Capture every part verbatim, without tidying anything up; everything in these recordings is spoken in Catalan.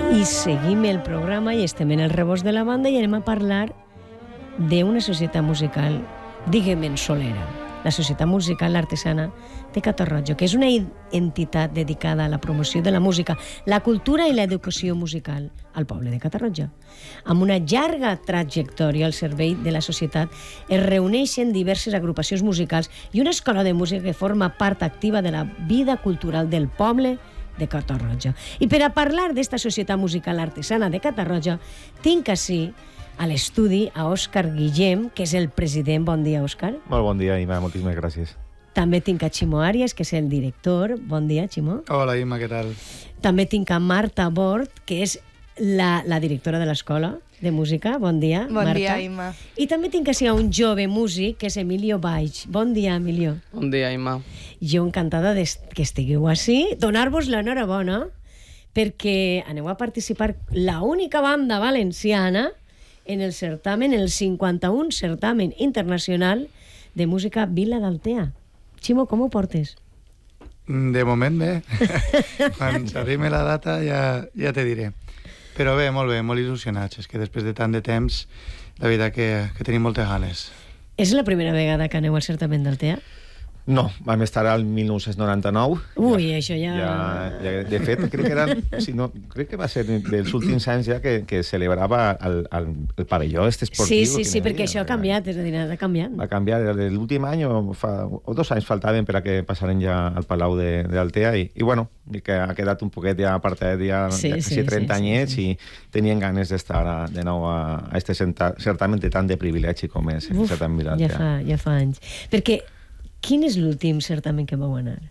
I seguim el programa i estem en el rebost de la banda i anem a parlar d'una societat musical, diguem-ne, solera. La Societat Musical Artesana de Catarroja, que és una entitat dedicada a la promoció de la música, la cultura i l'educació musical al poble de Catarroja. Amb una llarga trajectòria al servei de la societat es reuneixen diverses agrupacions musicals i una escola de música que forma part activa de la vida cultural del poble de Catarroja. I per a parlar d'esta Societat Musical Artesana de Catarroja, tinc ací a l'estudi a Òscar Guillem, que és el president. Bon dia, Òscar. Molt bon dia, Ima, moltíssimes gràcies. També tinc a Ximo Arias, que és el director. Bon dia, Ximo. Hola, Ima, què tal? També tinc a Marta Bort, que és la, la directora de l'escola de música. Bon dia, bon Marta. Bon dia, Ima. I també tinc ací a un jove músic, que és Emilio Baix. Bon dia, Emilio. Bon dia, Ima. Jo encantada de que estigueu ací. Donar-vos l'enhorabona perquè aneu a participar la única banda valenciana en el certamen, el cinquanta-un certamen internacional de música Vila d'Altea. Ximo, com ho portes? De moment bé. Quan s'arribi la data ja, ja te diré. Però bé, molt bé, molt il·lusionats. És que després de tant de temps, la veritat que, que tenim moltes ganes. És la primera vegada que aneu al certamen d'Altea? No, vam estar al mil nou-cents noranta-nou. Ui, ja, això ja... ja, ja... De fet, crec que, eren, si no, crec que va ser dels últims anys ja que, que celebrava el, el, el pavelló este esportiu. Sí, sí, sí, perquè això ha canviat, és a dir, ha canviat. Va canviar, l'últim any o, fa, o dos anys faltaven per a que passaren ja al Palau d'Altea i, i bueno, i que ha quedat un poquet ja apartat ja, sí, ja sí, trenta sí, anyets sí, sí. I tenien ganes d'estar de nou a, a este certamen de tant de privilegi com és el certamen d'Altea. Ja fa, ja fa anys. Perquè quin és l'últim certamen que vau anar?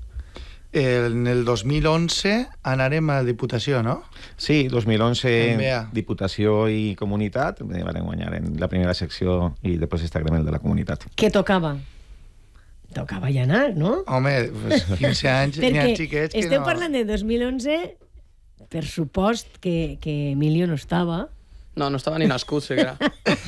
En el dos mil onze anarem a Diputació, no? Sí, dos mil onze Diputació i Comunitat van guanyar en la primera secció i després està el de la Comunitat. Què tocava? Tocava ja anar, no? Home, pues quinze anys n'hi ha xiquets que no... Perquè estem parlant de dos mil onze, per supost que, que Emilio no estava. No, no estava ni nascut, sí que era.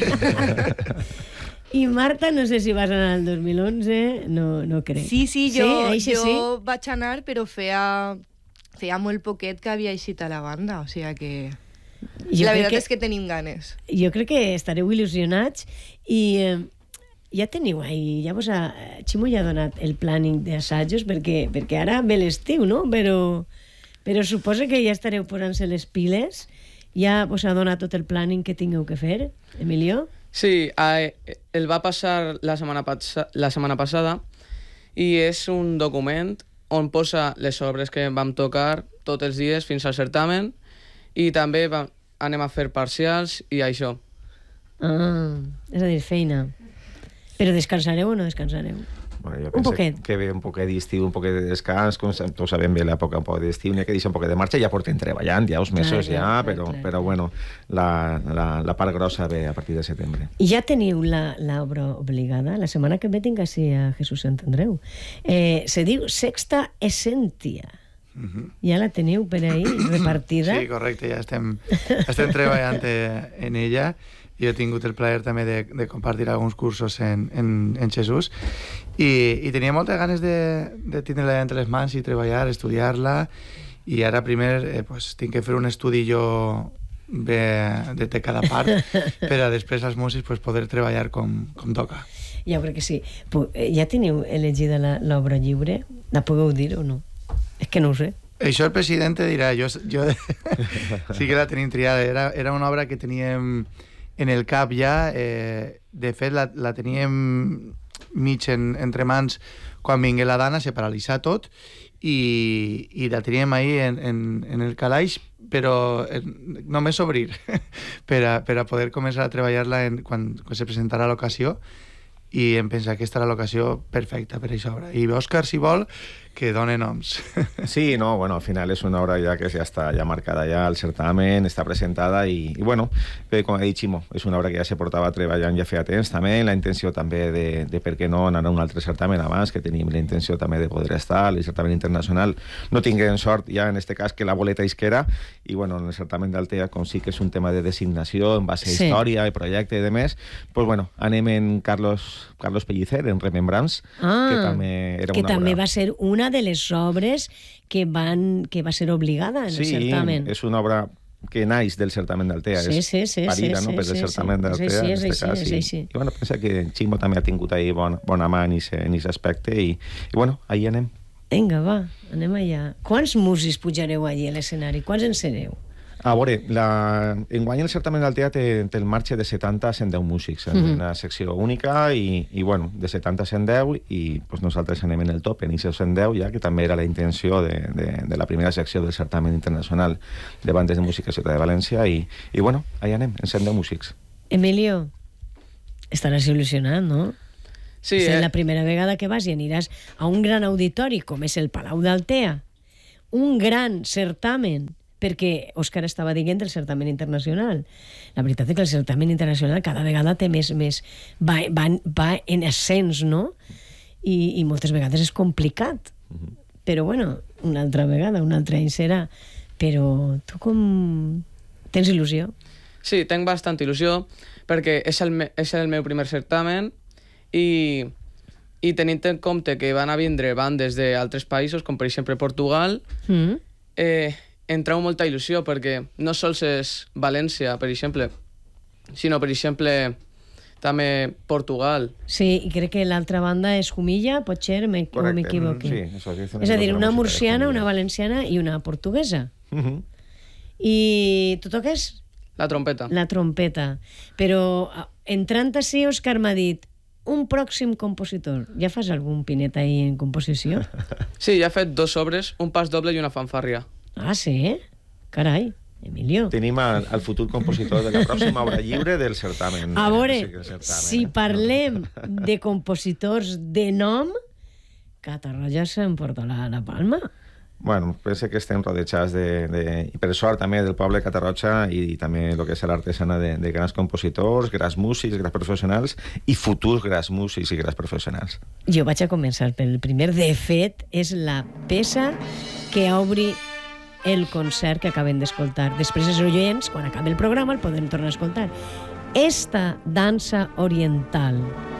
I Marta, no sé si vas anar el dos mil onze, no, no crec. Sí, sí, jo, sí, jo sí? vaig anar, però feia, feia molt poquet que havia eixit a la banda, o sigui que... Jo la veritat que, és que tenim ganes. Jo crec que estareu il·lusionats i eh, ja teniu ahí, ja vos ha... Ximo ja ha donat el planning d'assajos perquè, perquè ara ve l'estiu, no? Però, però suposa que ja estareu posant-se les piles, ja vos ha donat tot el planning que tingueu que fer, Emilio? Sí, el va passar la setmana, la setmana passada i és un document on posa les obres que vam tocar tots els dies fins al certamen i també va, anem a fer parcials i això. Ah, és a dir, feina. Però descansareu o no descansareu? Bueno, jo un poquet. Que ve un poquet d'estiu, un poquet de descans, com tots sabem bé l'època un poc d'estiu, n'hi ha que deixar un poquet de marxa, ja porten treballant, ja uns mesos clar, ja, clar, però, clar. però bueno, la, la, la part grossa ve a partir de setembre. I ja teniu l'obra obligada? La setmana que ve tinc així a Jesús Sant Andreu. Eh, se diu Sexta Essentia. Uh-huh. Ja la teniu per ahí repartida? Sí, correcte, ja estem, estem treballant en ella. Jo he tingut el plaer també de, de compartir alguns cursos en, en, en Jesús i, i tenia moltes ganes de, de tindre-la entre les mans i treballar, estudiar-la i ara primer eh, pues, tinc que fer un estudi jo de, de, de cada part per a després als músics pues, poder treballar com, com toca. Ja crec que sí. Ja teniu elegida l'obra lliure? La podeu dir o no? És que no ho sé. Això el president dirà. Jo, jo sí que la tenim triada. Era, era una obra que teníem en el cap ja, eh, de fet la, la teníem mig en, entre mans quan vingué la Dana, se paralitzà tot i, i la teníem ahí en, en, en el calaix, però eh, només obrir per a, per a poder començar a treballar-la en, quan, quan se presentarà l'ocasió i em pensa que aquesta era l'ocasió perfecta per aquesta obra. I Òscar, si vol, que done noms. Sí, no, bueno, al final és una obra ja que ja està ja marcada ja al certamen, està presentada i, i bueno, com ha dit Ximo, és una obra que ja se portava treballant ja feia temps també, la intenció també de, de per què no anar a un altre certamen abans, que tenim la intenció també de poder estar al certamen internacional. No tinguem sort ja en este cas que la boleta isquera i bueno, en el certamen d'Altea, com sí que és un tema de designació en base a sí. història i projecte i demés, pues bueno, anem en Carlos Carlos Pellicer, en Remembrance, ah, que també era que una també obra... va ser una de les obres que, van, que va ser obligada en sí, el certamen. Sí, és una obra que naix del certamen d'Altea, sí, sí, sí, és parida, sí, no?, sí, per el sí, certamen sí. d'Altea, Sí, en és aquest així, cas. és I, així. I, bueno, pensa que Ximo també ha tingut ahí bona, bona mà en aquest aspecte i, i, bueno, ahí anem. Vinga, va, anem allà. Quants músics pujareu allí a l'escenari? Quants en sereu? A veure, la... enguany el certamen d'Altea té, té el marge de setanta a cent deu músics, en Mhm. una secció única, i, i bueno, de setanta a cent deu, i pues, nosaltres anem en el top, en aquests cent deu, ja que també era la intenció de, de, de la primera secció del certamen internacional de bandes de música a Ciutat de València, i, i bueno, allà anem, en cent deu músics. Emilio, estaràs il·lusionat, no? Sí, és eh? la primera vegada que vas i aniràs a un gran auditori com és el Palau d'Altea, un gran certamen, perquè Òscar estava dient del certamen internacional. La veritat és que el certamen internacional cada vegada té més... més va, va, va en ascens, no? I, i moltes vegades és complicat. Mhm. Però, bueno, una altra vegada, un altre any serà. Però tu com... Tens il·lusió? Sí, tenc bastant il·lusió, perquè és el, me, és el meu primer certamen i, i tenint en compte que van a vindre bandes d'altres països, com per exemple Portugal, Mm. eh, em trau molta il·lusió, perquè no sols és València, per exemple, sinó, per exemple, també Portugal. Sí, i crec que l'altra banda és Jumilla, potser me- o Correcte, m'equivoque. sí, això dicen És a dir, los de la una música de murciana, Jumilla. una valenciana i una portuguesa. Mhm. I tu toques La trompeta. la trompeta. Però a- entrant així, Òscar m'ha dit un pròxim compositor. Ja fas algun pinet ahí en composició? Sí, ja he fet dos obres, un pas doble i una fanfàrria. Ah, sí? Carai, Emilio. Tenim el, el futur compositor de la pròxima obra lliure del certamen. A veure, Sí, del certamen, si eh? parlem de compositors de nom, Catarroja s'emporta la, la palma. Bueno, penso que estem rodejats de, de, i per sort també del poble de Catarroja i, i també el que és l'artesana de, de grans compositors, grans músics, grans professionals i futurs grans músics i grans professionals. Jo vaig a començar pel primer. De fet, és la peça que obri el concert que acabem d'escoltar. Després els oients, quan acabi el programa, el podem tornar a escoltar. Esta dansa oriental.